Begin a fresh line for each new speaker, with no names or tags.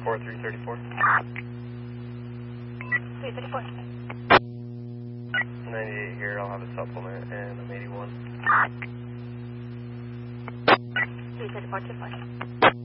234, 334.
334.
98 here, I'll have a supplement, and I'm 81.
334, 240.